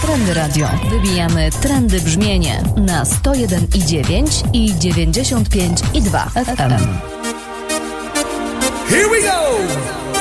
Trendy Radio. Wybijamy trendy brzmienie na 101,9 i 95,2 FM. Here we go!